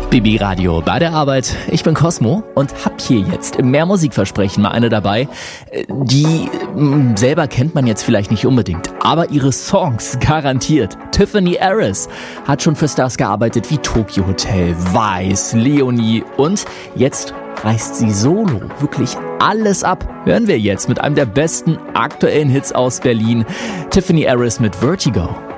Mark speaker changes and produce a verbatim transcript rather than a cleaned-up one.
Speaker 1: Bibi Radio bei der Arbeit. Ich bin Cosmo und hab hier jetzt im Mehr Musikversprechen mal eine dabei, die mh, selber kennt man jetzt vielleicht nicht unbedingt, aber ihre Songs garantiert. Tiffany Harris hat schon für Stars gearbeitet wie Tokyo Hotel, Vice, Leonie und jetzt reißt sie solo wirklich alles ab. Hören wir jetzt mit einem der besten aktuellen Hits aus Berlin. Tiffany Harris mit Vertigo.